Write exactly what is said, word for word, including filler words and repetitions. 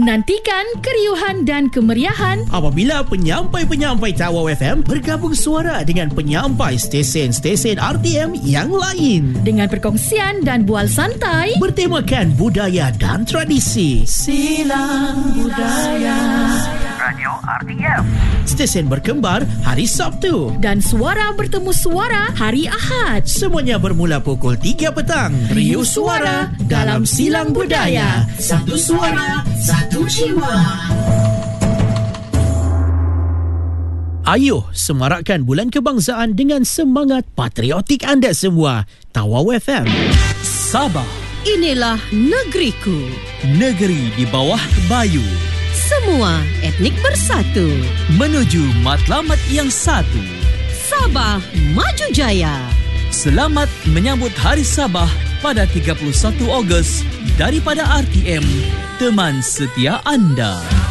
Nantikan keriuhan dan kemeriahan apabila penyampai-penyampai Tawau F M bergabung suara dengan penyampai stesen-stesen R T M yang lain dengan perkongsian dan bual santai bertemakan budaya dan tradisi. Silang Budaya Radio R T M. Stesen berkembar hari Sabtu dan suara bertemu suara hari Ahad. Semuanya bermula pukul tiga petang. Riuh suara dalam Silang Budaya. Satu suara, satu jiwa. Ayuh semarakkan bulan kebangsaan dengan semangat patriotik anda semua. Tawau F M. Sabah, inilah negeriku. Negeri di bawah bayu. Semua etnik bersatu menuju matlamat yang satu. Sabah Maju Jaya. Selamat menyambut Hari Sabah pada tiga puluh satu Ogos daripada R T M, teman setia anda.